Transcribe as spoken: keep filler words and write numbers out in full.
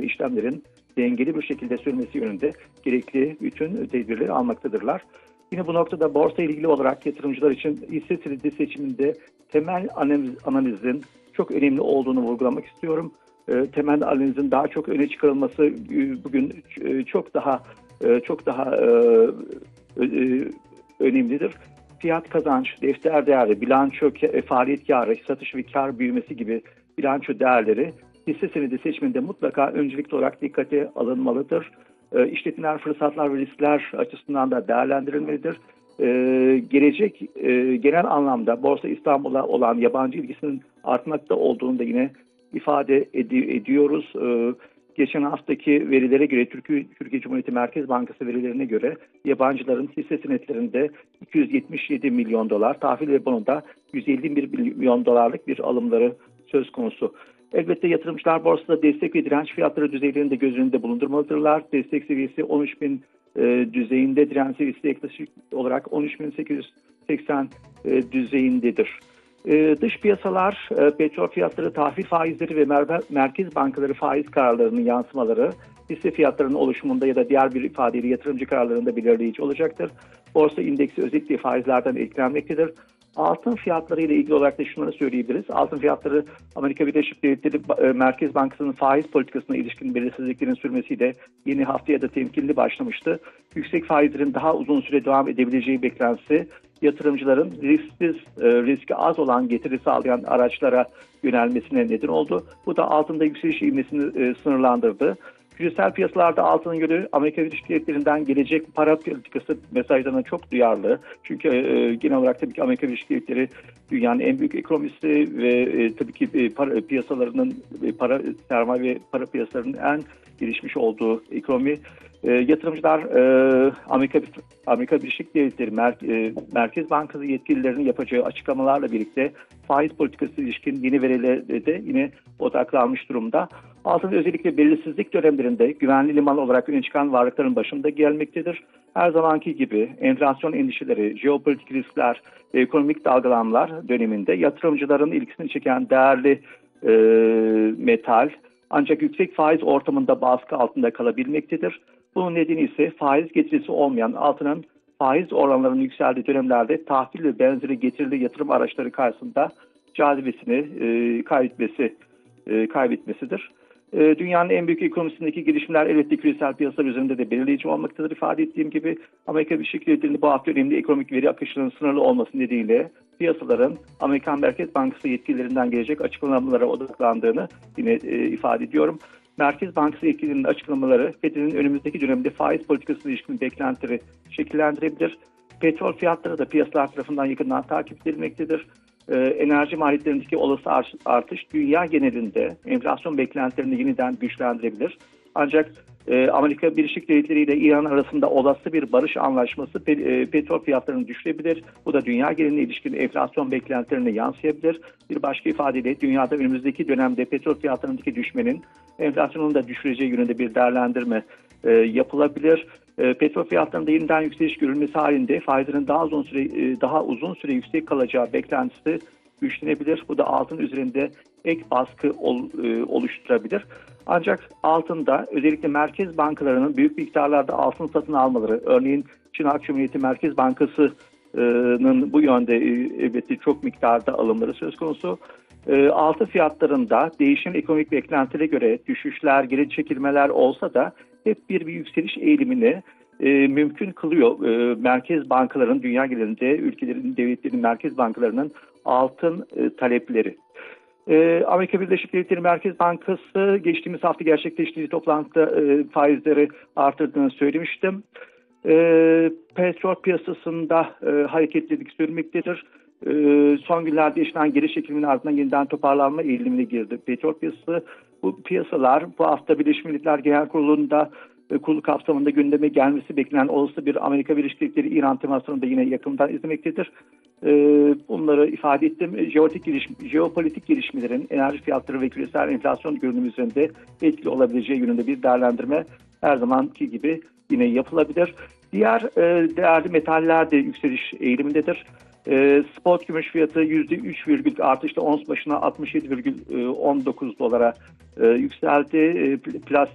işlemlerin dengeli bir şekilde sürmesi yönünde gerekli bütün tedbirleri almaktadırlar. Yine bu noktada borsa ile ilgili olarak yatırımcılar için hisse senedi seçiminde temel analiz, analizin çok önemli olduğunu vurgulamak istiyorum. E, temel analizin daha çok öne çıkarılması e, bugün e, çok daha e, çok daha e, e, önemlidir. Fiyat kazanç, defter değerli, bilanço, e, faaliyet karı, satış ve kar büyümesi gibi bilanço değerleri hisse senedi seçiminde mutlaka öncelikli olarak dikkate alınmalıdır. E, işletmeler, fırsatlar ve riskler açısından da değerlendirilmelidir. E, gelecek e, genel anlamda Borsa İstanbul'a olan yabancı ilgisinin artmakta olduğunu da yine ifade ed- ediyoruz. E, geçen haftaki verilere göre Türkiye, Türkiye Cumhuriyeti Merkez Bankası verilerine göre yabancıların hisse senetlerinde iki yüz yetmiş yedi milyon dolar, tahvil ve bonoda yüz elli bir milyon dolarlık bir alımları söz konusu. Elbette yatırımcılar borsada destek ve direnç fiyatları düzeylerinde göz önünde bulundurmalıdırlar. Destek seviyesi on üç bin e, düzeyinde, direnç seviyesi yaklaşık olarak on üç bin sekiz yüz seksen e, düzeyindedir. E, dış piyasalar, e, petrol fiyatları, tahvil faizleri ve mer- merkez bankaları faiz kararlarının yansımaları hisse fiyatlarının oluşumunda ya da diğer bir ifadeyle yatırımcı kararlarında belirleyici olacaktır. Borsa indeksi özellikle faizlerden etkilenmektedir. Altın fiyatları ile ilgili olarak da şunları söyleyebiliriz. Altın fiyatları Amerika Birleşik Devletleri Merkez Bankası'nın faiz politikasına ilişkin belirsizliklerin sürmesiyle yeni haftaya da temkinli başlamıştı. Yüksek faizlerin daha uzun süre devam edebileceği beklentisi yatırımcıların risksiz, riski az olan getiri sağlayan araçlara yönelmesine neden oldu. Bu da altında yükseliş ivmesini sınırlandırdı. Küresel piyasalarda altının yönü Amerika Birleşik Devletleri'nden gelecek para politikası mesajlarına çok duyarlı. Çünkü e, genel olarak tabii ki Amerika Birleşik Devletleri dünyanın en büyük ekonomisi ve e, tabii ki e, para piyasalarının, e, para sermaye ve para piyasalarının en gelişmiş olduğu ekonomi. E, yatırımcılar e, Amerika Amerika Birleşik Devletleri Mer, e, Merkez Bankası yetkililerinin yapacağı açıklamalarla birlikte faiz politikası ilişkin yeni verilere de yine odaklanmış durumda. Altın özellikle belirsizlik dönemlerinde güvenli liman olarak öne çıkan varlıkların başında gelmektedir. Her zamanki gibi enflasyon endişeleri, jeopolitik riskler ve ekonomik dalgalanmalar döneminde yatırımcıların ilgisini çeken değerli e, metal ancak yüksek faiz ortamında baskı altında kalabilmektedir. Bunun nedeni ise faiz getirisi olmayan altının faiz oranlarının yükseldiği dönemlerde tahvil ve benzeri getirili yatırım araçları karşısında cazibesini e, kaybetmesi e, kaybetmesidir. E, dünyanın en büyük ekonomisindeki gelişmeler elbette küresel piyasalar üzerinde de belirleyici olmaktadır. İfade ettiğim gibi Amerika Birleşik Devletleri'nde bu hafta önemli ekonomik veri akışının sınırlı olması nedeniyle piyasaların Amerikan Merkez Bankası yetkililerinden gelecek açıklamalara odaklandığını yine e, ifade ediyorum. Merkez Bankası yetkililerinin açıklamaları Fed'in önümüzdeki dönemde faiz politikasına ilişkin beklentileri şekillendirebilir. Petrol fiyatları da piyasalar tarafından yakından takip edilmektedir. Ee, enerji maliyetlerindeki olası artış dünya genelinde enflasyon beklentilerini yeniden güçlendirebilir. Ancak e, Amerika Birleşik Devletleri ile İran arasında olası bir barış anlaşması pe, e, petrol fiyatlarını düşürebilir. Bu da dünya geneline ilişkin enflasyon beklentilerine yansıyabilir. Bir başka ifadeyle dünyada önümüzdeki dönemde petrol fiyatlarındaki düşmenin enflasyonun da düşüreceği yönünde bir değerlendirme e, yapılabilir. E, petrol fiyatlarında yeniden yükseliş görülmesi halinde faizlerin daha uzun süre e, daha uzun süre yüksek kalacağı beklentisi güçlenebilir. Bu da altın üzerinde ek baskı ol, e, oluşturabilir. Ancak altında özellikle merkez bankalarının büyük miktarlarda altın satın almaları, örneğin Çin Halk Cumhuriyeti Merkez Bankası'nın bu yönde e, elbette çok miktarda alımları söz konusu. E, altın fiyatlarında değişen ekonomik beklentilere göre düşüşler, geri çekilmeler olsa da hep bir, bir yükseliş eğilimini e, mümkün kılıyor. E, merkez bankaların, dünya genelinde ülkelerin, devletlerin merkez bankalarının altın e, talepleri. E, Amerika Birleşik Devletleri Merkez Bankası geçtiğimiz hafta gerçekleştiği toplantıda e, faizleri artırdığını söylemiştim. E, petrol piyasasında e, hareketlilik sürmektedir. E, son günlerde yaşanan geri çekilimin ardından yeniden toparlanma eğilimine girdi petrol piyasası. Bu piyasalar bu hafta Birleşmiş Milletler Genel Kurulu'nda e, kurulu kapsamında gündeme gelmesi beklenen olası bir Amerika Birleşik Devletleri İran temasını da yine yakından izlemektedir. E, bunları ifade ettim. Jeopolitik, gelişme, jeopolitik gelişmelerin enerji fiyatları ve küresel enflasyon görünümü üzerinde etkili olabileceği yönünde bir değerlendirme her zamanki gibi yine yapılabilir. Diğer e, değerli metaller de yükseliş eğilimindedir. E, spot gümüş fiyatı yüzde üç virgül artışla ons başına altmış yedi virgül on dokuz dolara e, yükseldi. E, plas,